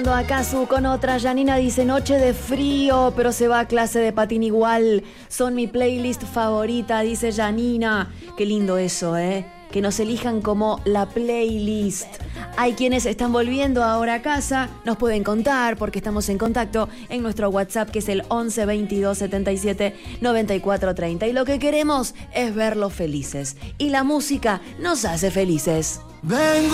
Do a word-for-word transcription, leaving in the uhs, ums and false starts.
Acá Su con otra, Janina dice noche de frío, pero se va a clase de patín igual. Son mi playlist favorita, dice Janina. Qué lindo eso, ¿eh? Que nos elijan como la playlist. Hay quienes están volviendo ahora a casa, nos pueden contar porque estamos en contacto en nuestro WhatsApp, que es el once veintidós setenta y siete noventa y cuatro treinta. Y lo que queremos es verlos felices. Y la música nos hace felices. Vengo